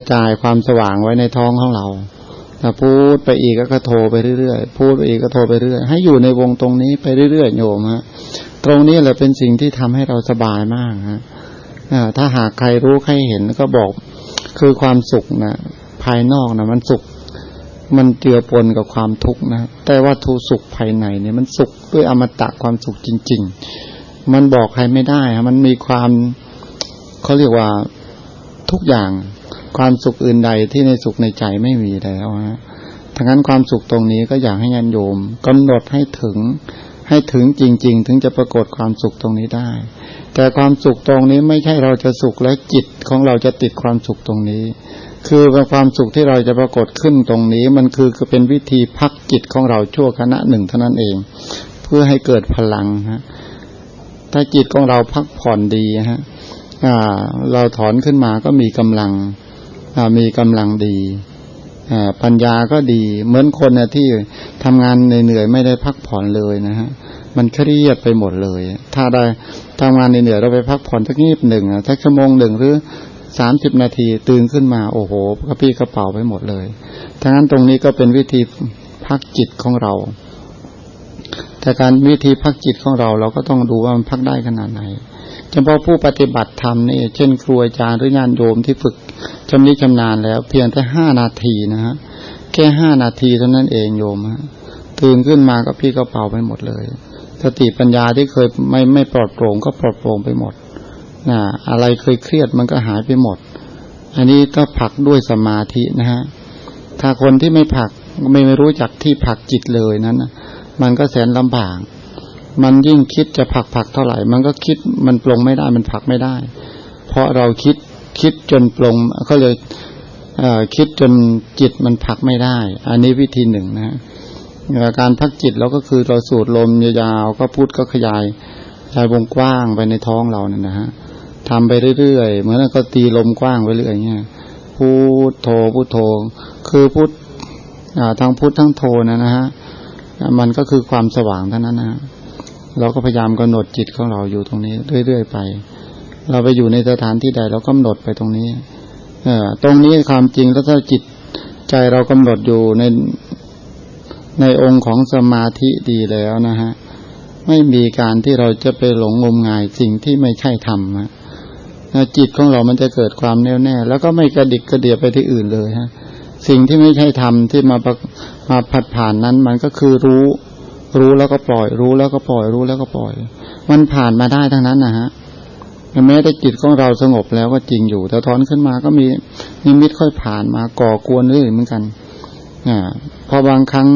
จายความสว่างไว้ในท้องของเราถ้าพูดไปอีกก็โทรไปเรื่อยๆพูดไปอีกก็โทรไปเรื่อยให้อยู่ในวงตรงนี้ไปเรื่อยๆโยมฮะตรงนี้แหละเป็นสิ่งที่ทำให้เราสบายมากฮะถ้าหากใครรู้ใครเห็นก็บอกคือความสุขนะภายนอกนะมันสุขมันเจือปนกับความทุกข์นะแต่ว่าทุสุขภายในเนี่ยมันสุขด้วยอมตะความสุขจริงๆมันบอกใครไม่ได้มันมีความเขาเรียกว่าทุกอย่างความสุขอื่นใดที่ในสุขในใจไม่มีแล้วฮะทั้งนั้นความสุขตรงนี้ก็อยากให้ญาติโยมกำหนดให้ถึงจริงๆถึงจะปรากฏความสุขตรงนี้ได้แต่ความสุขตรงนี้ไม่ใช่เราจะสุขและจิตของเราจะติดความสุขตรงนี้คือความสุขที่เราจะปรากฏขึ้นตรงนี้มันคือเป็นวิธีพักจิตของเราชั่วขณะหนึ่งเท่านั้นเองเพื่อให้เกิดพลังฮะถ้าจิตของเราพักผ่อนดีฮะเราถอนขึ้นมาก็มีกำลังดีปัญญาก็ดีเหมือนคนนะที่ทำงานเหนื่อยไม่ได้พักผ่อนเลยนะฮะมันเครียดไปหมดเลยถ้าได้ทำงานเหนื่อยเราไปพักผ่อนสักนิดหนึ่งสักชั่วโมงหนึ่งหรือ30 นาทีตื่นขึ้นมาโอ้โหกระปี้กระเป๋าไปหมดเลยทั้งนั้นตรงนี้ก็เป็นวิธีพักจิตของเราแต่การวิธีพักจิตของเราก็ต้องดูว่ามันพักได้ขนาดไหนเฉพาะผู้ปฏิบัติธรรมนี่เช่นครูอาจารย์หรือญาติโยมที่ฝึกชำนิชำนาญแล้วเพียงแค่5 นาทีนะฮะแค่5 นาทีเท่านั้นเองโยมฮะตื่นขึ้นมาก็พี่กระเป๋าไปหมดเลยสติปัญญาที่เคยไม่ปลอดโปร่งก็ปลอดโปร่งไปหมดอะไรเคยเครียดมันก็หายไปหมดอันนี้ก็ผลักด้วยสมาธินะฮะถ้าคนที่ไม่ผลักไม่รู้จักที่ผลักจิตเลยนั้นมันก็แสนลำบากมันยิ่งคิดจะผลักเท่าไหร่มันก็คิดมันปลงไม่ได้มันผลักไม่ได้เพราะเราคิดจนปลงเขาเลยคิดจนจิตมันผลักไม่ได้อันนี้วิธีหนึ่งนะการพักจิตเราก็คือเราสูดลมยาวๆก็พุทก็ขยายวงกว้างไปในท้องเราเนี่ยนะฮะทำไปเรื่อยๆเหมือนก็ตีลมกว้างไปเรื่อยเงี้ยพุทโธพุทโธคือพุททั้งพุททั้งโธนะฮะมันก็คือความสว่างเท่านั้นนะเราก็พยายามกำหนดจิตของเราอยู่ตรงนี้เรื่อยๆไปเราไปอยู่ในสถานที่ใดเรากำหนดไปตรงนี้ตรงนี้ความจริงแล้วถ้าจิตใจเรากำหนดอยู่ในองค์ของสมาธิดีแล้วนะฮะไม่มีการที่เราจะไปหลงงมงายสิ่งที่ไม่ใช่ธรรมนะจิตของเรามันจะเกิดความแน่วแน่แล้วก็ไม่กระดิกกระเดียไปที่อื่นเลยฮะสิ่งที่ไม่ใช่ธรรมที่มาผัดผ่านนั้นมันก็คือรู้แล้วก็ปล่อยรู้แล้วก็ปล่อยรู้แล้วก็ปล่อยมันผ่านมาได้ทั้งนั้นนะฮะแม้แต่จิตของเราสงบแล้วก็จริงอยู่แต่ถอนขึ้นมาก็มีนิมิตค่อยผ่านมาก่อกวนเรื่อยเหมือนกันพอบางครั้ง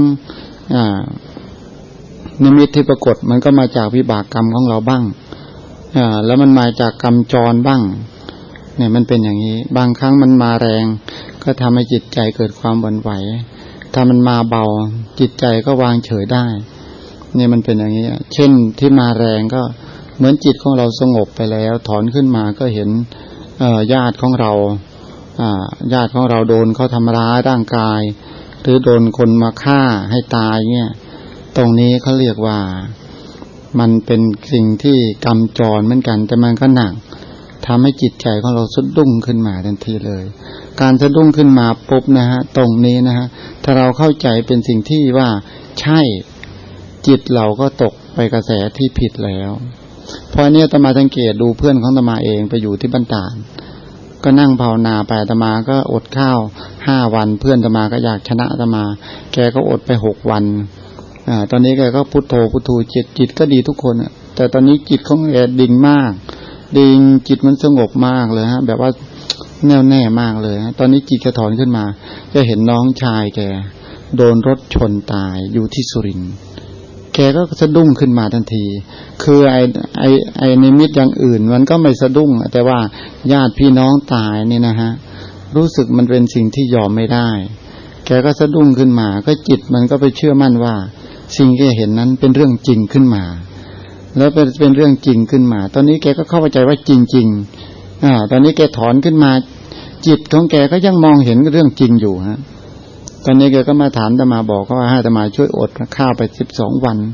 นิมิตที่ปรากฏมันก็มาจากวิบากกรรมของเราบ้างแล้วมันมาจากกรรมจรบ้างเนี่ยมันเป็นอย่างนี้บางครั้งมันมาแรงก็ทำให้จิตใจเกิดความหวั่นไหวถ้ามันมาเบาจิตใจก็วางเฉยได้เนี่ยมันเป็นอย่างนี้เช่นที่มาแรงก็เหมือนจิตของเราสงบไปแล้วถอนขึ้นมาก็เห็นญาติของเราโดนเขาทำร้ายร่างกายหรือโดนคนมาฆ่าให้ตายเนี่ยตรงนี้เขาเรียกว่ามันเป็นสิ่งที่กรรมจรเหมือนกันแต่มันก็หนักทำให้จิตใจของเราสะดุ้งขึ้นมาทันทีเลยการสะดุ้งขึ้นมาปุ๊บนะฮะตรงนี้นะฮะถ้าเราเข้าใจเป็นสิ่งที่ว่าใช่จิตเราก็ตกไปกระแสที่ผิดแล้วเพราะเนี่ยอาตมาสังเกตดูเพื่อนของอาตมาเองไปอยู่ที่บ้านตาดก็นั่งภาวนาไปอาตมาก็อดข้าว5 วันเพื่อนอาตมาก็อยากชนะอาตมาแกก็อดไป6 วันตอนนี้แกก็พุทโธจิตก็ดีทุกคนแต่ตอนนี้จิตของแกดิ่งมากดิ่งจิตมันสงบมากเลยฮะแบบว่าแน่วแน่มากเลยฮะตอนนี้จิตกระถอนขึ้นมาจะเห็นน้องชายแกโดนรถชนตายอยู่ที่สุรินทร์แกก็สะดุ้งขึ้นมาทันทีคือไอ้นิมิตอย่างอื่นมันก็ไม่สะดุ้งแต่ว่าญาติพี่น้องตายนี่นะฮะรู้สึกมันเป็นสิ่งที่ยอมไม่ได้แกก็สะดุ้งขึ้นมาก็จิตมันก็ไปเชื่อมั่นว่าสิ่งที่เห็นนั้นเป็นเรื่องจริงขึ้นมาแล้วเป็นเรื่องจริงขึ้นมาตอนนี้แกก็เข้าใจว่าจริงๆตอนนี้แกถอนขึ้นมาจิตของแกก็ยังมองเห็นเรื่องจริงอยู่ฮะตอนนี้แกก็มาถามอาตมาบอกว่าให้อาตมาช่วยอดข้าวไป12 วัน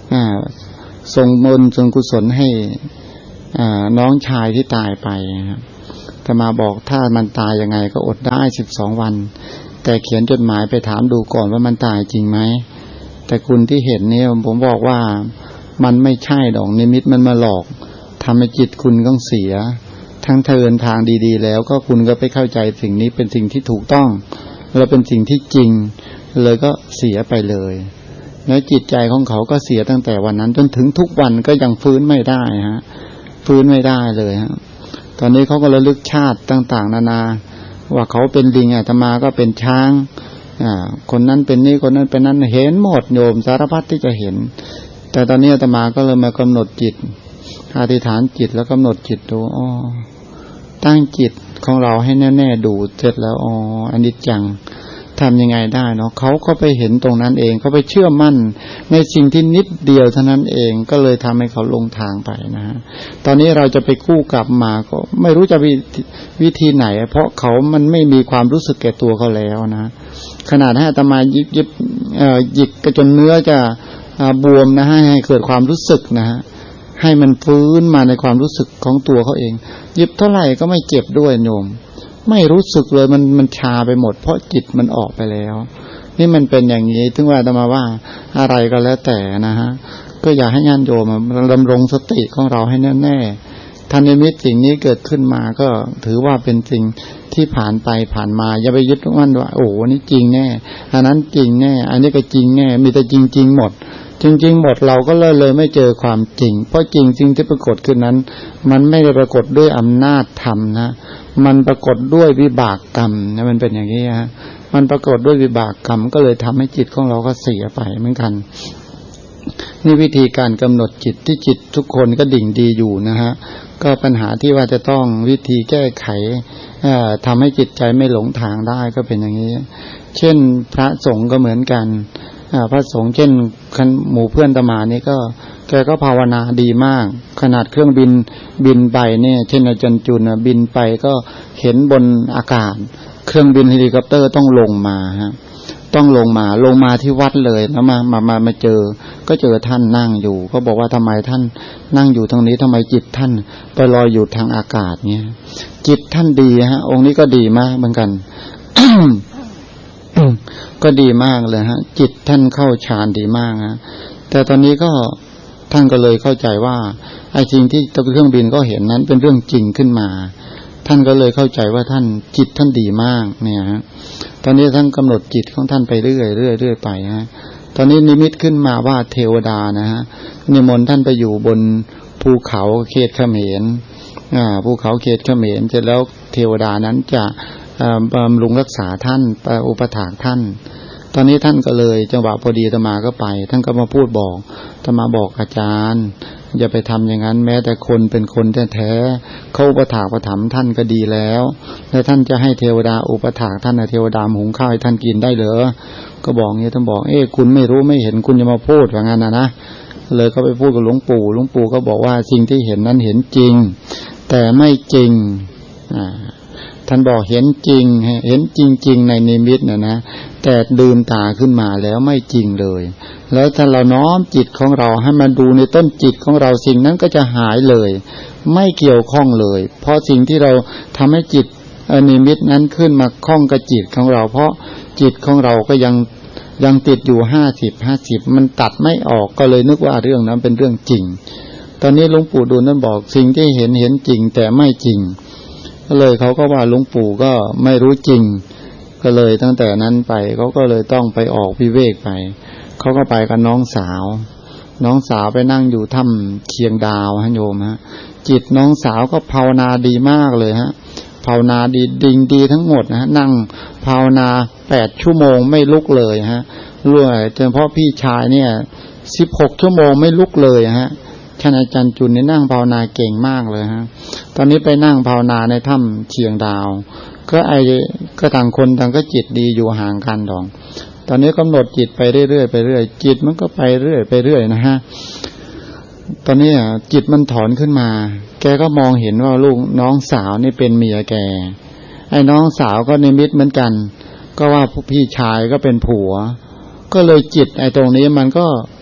ส่งบุญส่งกุศลให้น้องชายที่ตายไปครับ ทจะมาบอกถ้ามันตายยังไงก็อดได้12 วันแต่เขียนจดหมายไปถามดูก่อนว่ามันตายจริงไหมแต่คุณที่เห็นเนี่ยผมบอกว่ามันไม่ใช่ดอกนิมิตมันมาหลอกทำให้จิตคุณต้องเสียทั้งเทินทางดีๆแล้วก็คุณก็ไปเข้าใจสิ่งนี้เป็นสิ่งที่ถูกต้องและเป็นสิ่งที่จริงเลยก็เสียไปเลยแล้วจิตใจของเขาก็เสียตั้งแต่วันนั้นจนถึงทุกวันก็ยังฟื้นไม่ได้ฮะฟื้นไม่ได้เลยฮะตอนนี้เขาก็ระลึกชาติต่างๆนานาว่าเขาเป็นลิงอาตมาก็เป็นช้างคนนั้นเป็นนี่คนนั้นเป็นนั้นเห็นหมดโยมสารพัดที่จะเห็นแต่ตอนนี้อาตมาก็เลยมากำหนดจิตอธิษฐานจิตแล้วกำหนดจิตดูตั้งจิตของเราให้แน่ๆดูเสร็จแล้วอนิจจังทำยังไงได้เนาะเขาก็ไปเห็นตรงนั้นเองเขาไปเชื่อมั่นในสิ่งที่นิดเดียวเท่านั้นเองก็เลยทำให้เขาลงทางไปนะฮะตอนนี้เราจะไปกู้กลับมาก็ไม่รู้จะวิธีไหนเพราะเขามันไม่มีความรู้สึกแก่ตัวเขาแล้วนะขนาดให้อาตมาหยิกกระจนเนื้อจะบวมนะให้เกิดความรู้สึกนะฮะให้มันฟื้นมาในความรู้สึกของตัวเขาเองหยิบเท่าไหร่ก็ไม่เจ็บด้วยโยมไม่รู้สึกเลยมันชาไปหมดเพราะจิตมันออกไปแล้วนี่มันเป็นอย่างนี้ถึงว่าอาตมาว่าอะไรก็แล้วแต่นะฮะก็อยากให้ญาติโยมดำรงสติของเราให้แน่ๆทันนิมิตสิ่งนี้เกิดขึ้นมาก็ถือว่าเป็นสิ่งที่ผ่านไปผ่านมาอย่าไปยึดมั่นว่าโอ้นี่จริงแน่อันนั้นจริงแน่อันนี้ก็จริงแน่มีแต่จริงๆหมดจริงๆหมดเราก็เลยไม่เจอความจริงเพราะจริงสิ่งที่ปรากฏขึ้นนั้นมันไม่ได้ปรากฏด้วยอำนาจธรรมนะมันปรากฏด้วยวิบากกรรมนะมันเป็นอย่างนี้ฮะมันปรากฏด้วยวิบากกรรมก็เลยทำให้จิตของเราก็เสียไปเหมือนกันนี่วิธีการกำหนดจิตที่จิตทุกคนก็ดิ่งดีอยู่นะฮะก็ปัญหาที่ว่าจะต้องวิธีแก้ไขทำให้จิตใจไม่หลงทางได้ก็เป็นอย่างนี้เช่นพระสงฆ์ก็เหมือนกันพระสงฆ์เช่นหมู่เพื่อนตมานี่ก็แกก็ภาวนาดีมากขนาดเครื่องบินไปเนี่ยเช่นอาจารย์จุนบินไปก็เห็นบนอากาศเครื่องบินเฮลิคอปเตอร์ต้องลงมาฮะต้องลงมาที่วัดเลยแล้วมาเจอก็เจอท่านนั่งอยู่ก็บอกว่าทำไมท่านนั่งอยู่ตรงนี้ทำไมจิตท่านไปลอยอยู่ทางอากาศเนี่ยจิตท่านดีฮะองค์นี้ก็ดีมากเหมือนกัน ก็ดีมากเลยฮะจิตท่านเข้าฌานดีมากฮะแต่ตอนนี้ก็ท่านก็เลยเข้าใจว่าไอ้สิ่งที่เครื่องบินก็เห็นนั้นเป็นเรื่องจริงขึ้นมาท่านก็เลยเข้าใจว่าท่านจิตท่านดีมากเนี่ยฮะตอนนี้ท่านกำหนดจิตของท่านไปเรื่อยไปฮะตอนนี้นิมิตขึ้นมาว่าเทวดานะฮะนิมนต์ท่านไปอยู่บนภูเขาเขตเขมรภูเขาเขตเขมรเสร็จแล้วเทวดานั้นจะบำรุงรักษาท่านอุปถากท่านตอนนี้ท่านก็เลยจังหวะพอดีอาตมาก็ไปท่านก็มาพูดบอกอาตมาบอกอาจารย์อย่าไปทำอย่างนั้นแม้แต่คนเป็นคนแท้ๆเขาอุปถากประถมท่านก็ดีแล้วแล้วท่านจะให้เทวดาอุปถากท่านเทวดาหุงข้าวให้ท่านกินได้เหรอก็บอกอย่างนี้ท่านบอกคุณไม่รู้ไม่เห็นคุณจะมาพูดอย่างนั้นนะเลยก็ไปพูดกับหลวงปู่ก็บอกว่าสิ่งที่เห็นนั้นเห็นจริงแต่ไม่จริงท่านบอกเห็นจริงในนิมิตนะแต่ลืมตาขึ้นมาแล้วไม่จริงเลยแล้วถ้าเราน้อมจิตของเราให้มาดูในต้นจิตของเราสิ่งนั้นก็จะหายเลยไม่เกี่ยวข้องเลยเพราะสิ่งที่เราทำให้จิตนิมิตนั้นขึ้นมาคล้องกับจิตของเราเพราะจิตของเราก็ยังติดอยู่50มันตัดไม่ออกก็เลยนึกว่าเรื่องนั้นเป็นเรื่องจริงตอนนี้หลวงปู่ดูลนั้นบอกสิ่งที่เห็นจริงแต่ไม่จริงเลยเขาก็ว่าหลวงปู่ก็ไม่รู้จริงก็เลยตั้งแต่นั้นไปเขาก็เลยต้องไปออกวิเวกไปเขาก็ไปกับน้องสาวไปนั่งอยู่ถ้ำเชียงดาวฮะโยมฮะจิตน้องสาวก็ภาวนาดีมากเลยฮะภาวนาดีทั้งหมดนะฮะนั่งภาวนา8 ชั่วโมงไม่ลุกเลยฮะรู้ไหมเฉพาะพี่ชายเนี่ย16 ชั่วโมงไม่ลุกเลยฮะท่านอาจารย์จุนนี่นั่งภาวนาเก่งมากเลยฮะตอนนี้ไปนั่งภาวนาในถ้ำเชียงดาวก็ต่างคนต่างก็จิตดีอยู่ห่างกันดองตอนนี้กำหนดจิตไปเรื่อยจิตมันก็ไปเรื่อยนะฮะตอนนี้จิตมันถอนขึ้นมาแกก็มองเห็นว่าลูกน้องสาวนี่เป็นเมียแกไอ้น้องสาวก็นิมิตเหมือนกันก็ว่าพี่ชายก็เป็นผัวก็เลยจิตไอ้ตรงนี้มันก็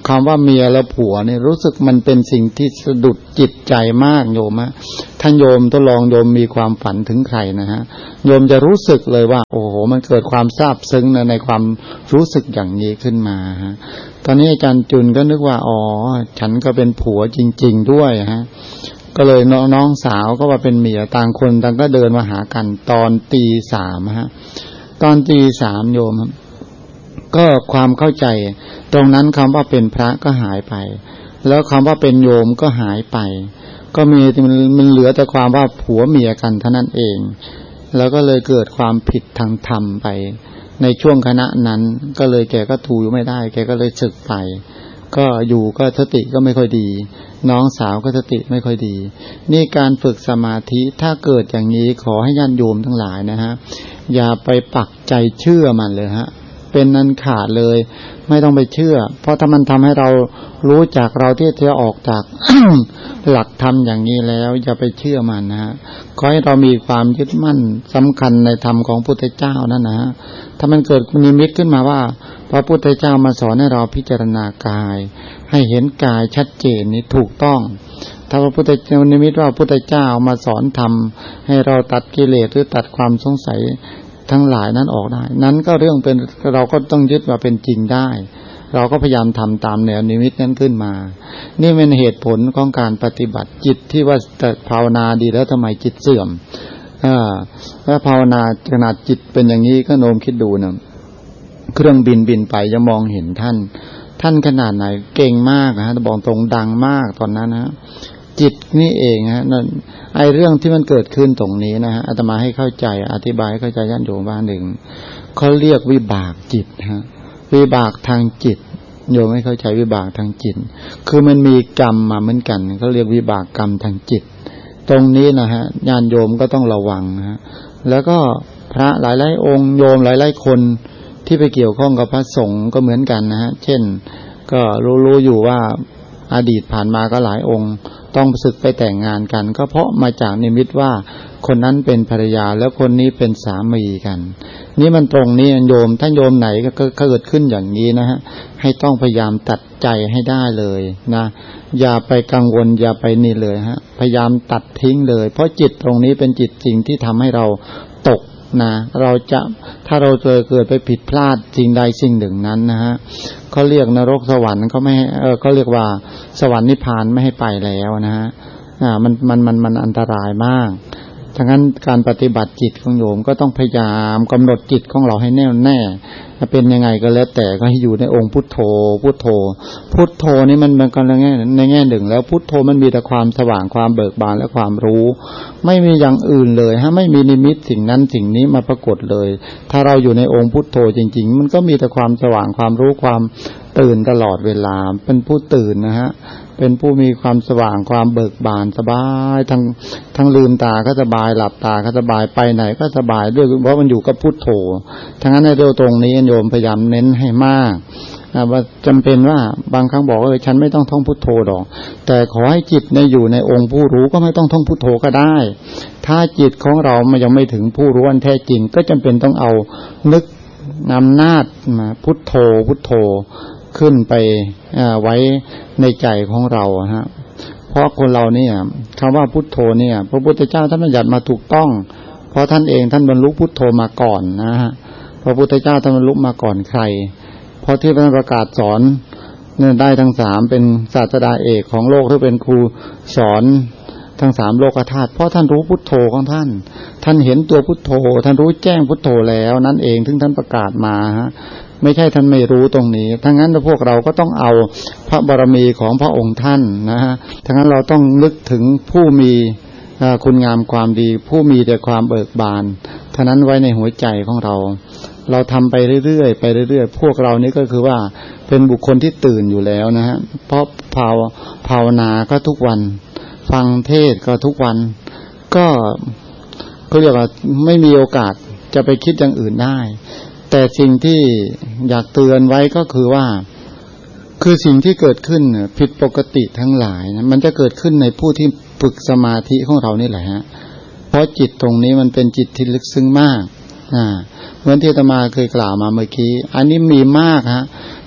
คำว่าเมียและผัวเนี่ยรู้สึกมันเป็นสิ่งที่สะดุดจิตใจมากโยมฮะท่านโยมทดลองโยมมีความฝันถึงใครนะฮะโยมจะรู้สึกเลยว่าโอ้โหมันเกิดความซาบซึ้งในความรู้สึกอย่างนี้ขึ้นมาฮะตอนนี้อาจารย์จุนก็นึกว่าอ๋อฉันก็เป็นผัวจริงๆด้วยฮะก็เลยน้องสาวก็ว่าเป็นเมียต่างคนต่างก็เดินมาหากันตอนตี 3ฮะตอนตี 3โยมก็ความเข้าใจตรงนั้นคำว่าเป็นพระก็หายไปแล้วคำว่าเป็นโยมก็หายไปก็มีมันเหลือแต่ความว่าผัวเมียกันเท่านั้นเองแล้วก็เลยเกิดความผิดทางธรรมไปในช่วงคณะนั้นก็เลยแกก็ทูไม่ได้แกก็เลยสึกไปก็อยู่ก็สติก็ไม่ค่อยดีน้องสาวก็สติไม่ค่อยดีนี่การฝึกสมาธิถ้าเกิดอย่างนี้ขอให้ญาติโยมทั้งหลายนะฮะอย่าไปปักใจเชื่อมันเลยฮะเป็นนันขาดเลยไม่ต้องไปเชื่อเพราะถ้ามันทำให้เรารู้จักเราที่จะออกจาก หลักธรรมอย่างนี้แล้วอย่าไปเชื่อมันนะฮะขอให้เรามีความยึดมั่นสำคัญในธรรมของพระพุทธเจ้านั่นนะฮะถ้ามันเกิดนิมิตขึ้นมาว่าพระพุทธเจ้ามาสอนให้เราพิจารณากายให้เห็นกายชัดเจนนี้ถูกต้องถ้าพระพุทธเจ้านิมิตว่าพระพุทธเจ้ามาสอนธรรมให้เราตัดกิเลสหรือตัดความสงสัยทั้งหลายนั้นออกได้นั้นก็เรื่องเป็นเราก็ต้องยึดว่าเป็นจริงได้เราก็พยายามทำตามแนวนิมิตนั้นขึ้นมานี่เป็นเหตุผลของการปฏิบัติจิตที่ว่าแต่ภาวนาดีแล้วทำไมจิตเสื่อมแล้วภาวนาขนาดจิตเป็นอย่างนี้ก็โน้มคิดดูนะเครื่องบินไปจะมองเห็นท่านขนาดไหนเก่งมากนะฮะบอกตรงดังมากตอนนั้นนะจิตนี่เองฮะนั่นไอเรื่องที่มันเกิดขึ้นตรงนี้นะฮะอาตมาให้เข้าใจอธิบายให้เข้าใจญาติโยมบ้านหนึ่งเขาเรียกวิบากจิตฮะวิบากทางจิตโยมไม่เข้าใจวิบากทางจิตคือมันมีกรรมมาเหมือนกันเขาเรียกวิบากกรรมทางจิตตรงนี้นะฮะญาติโยมก็ต้องระวังนะฮะแล้วก็พระหลายๆองค์โยมหลายๆคนที่ไปเกี่ยวข้องกับพระสงฆ์ก็เหมือนกันนะฮะเช่นก็รู้อยู่ว่าอดีตผ่านมาก็หลายองค์ต้องศึกไปแต่งงานกันก็เพราะมาจากนิมิตว่าคนนั้นเป็นภรรยาแล้วคนนี้เป็นสามีกันนี่มันตรงนี้โยมถ้าโยมไหนก็เกิดขึ้นอย่างนี้นะฮะให้ต้องพยายามตัดใจให้ได้เลยนะอย่าไปกังวลอย่าไปนี่เลยฮะพยายามตัดทิ้งเลยเพราะจิตตรงนี้เป็นจิตสิ่งที่ทำให้เราตกนะเราจะถ้าเราเกิดไปผิดพลาดสิ่งใดสิ่งหนึ่งนั้นนะฮะเขาเรียกนรกสวรรค์เขาไม่เขาเรียกว่าสวรรค์นิพพานไม่ให้ไปแล้วนะฮะมันอันตรายมากฉะนั้นการปฏิบัติจิตของโยมก็ต้องพยายามกำหนดจิตของเราให้แน่วแน่จะเป็นยังไงก็แล้วแต่ก็ให้อยู่ในองค์พุทโธพุทโธพุทโธนี่มันก็ในแง่หนึ่งแล้วพุทโธมันมีแต่ความสว่างความเบิกบานและความรู้ไม่มีอย่างอื่นเลยฮะไม่มีนิมิตสิ่งนั้นสิ่งนี้มาปรากฏเลยถ้าเราอยู่ในองค์พุทโธจริงๆมันก็มีแต่ความสว่างความรู้ความตื่นตลอดเวลาเป็นผู้ตื่นนะฮะเป็นผู้มีความสว่างความเบิกบานสบายทั้งลืมตาก็สบายหลับตาก็สบายไปไหนก็สบายด้วยเพราะมันอยู่กับพุทโธทั้งนั้นในเรื่องตรงนี้โยมพยายามเน้นให้มากว่าจำเป็นว่าบางครั้งบอกว่าฉันไม่ต้องท่องพุทโธหรอกแต่ขอให้จิตในอยู่ในองค์ผู้รู้ก็ไม่ต้องท่องพุทโธก็ได้ถ้าจิตของเรามันยังไม่ถึงผู้รู้อันแท้จริงก็จำเป็นต้องเอานึกอำนาจมาพุทโธพุทโธขึ้นไปไว้ในใจของเราฮะเพราะคนเราเนี่ยคำว่าพุทโธเนี่ยพระพุทธเจ้าท่านบัญญัติมาถูกต้องเพราะท่านเองท่านบรรลุพุทโธมาก่อนนะฮะพระพุทธเจ้าท่านบรรลุมาก่อนใครเพราะที่ท่านประกาศสอนเนี่ยได้ทั้งสามเป็นศาสดาเอกของโลกที่เป็นครูสอนทั้งสามโลกธาตุเพราะท่านรู้พุทโธของท่านเห็นตัวพุทโธท่านรู้แจ้งพุทโธแล้วนั่นเองถึงท่านประกาศมาฮะไม่ใช่ท่านไม่รู้ตรงนี้ทั้งนั้นพวกเราก็ต้องเอาพระบารมีของพระองค์ท่านนะฮะทั้งนั้นเราต้องนึกถึงผู้มีคุณงามความดีผู้มีแต่ความเบิกบานท่านั้นไว้ในหัวใจของเราทำไปเรื่อยๆไปเรื่อยๆพวกเรานี่ก็คือว่าเป็นบุคคลที่ตื่นอยู่แล้วนะฮะเพราะภาวนาก็ทุกวันฟังเทศก็ทุกวันก็เรียกว่าไม่มีโอกาสจะไปคิดอย่างอื่นได้แต่สิ่งที่อยากเตือนไว้ก็คือว่าคือสิ่งที่เกิดขึ้นผิดปกติทั้งหลายนะมันจะเกิดขึ้นในผู้ที่ฝึกสมาธิของเรานี่แหละฮะเพราะจิตตรงนี้มันเป็นจิตที่ลึกซึ้งมากเหมือนที่อาตมาเคยกล่าวมาเมื่อกี้อันนี้มีมากฮะ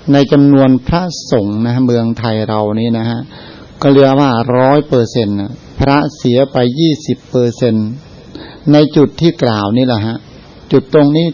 ในจำนวนพระสงฆ์นะเมืองไทยเรานี่นะฮะก็เรียกว่า 100% พระเสียไป 20% ในจุดที่กล่าวนี่แหละฮะจุดตรงนี้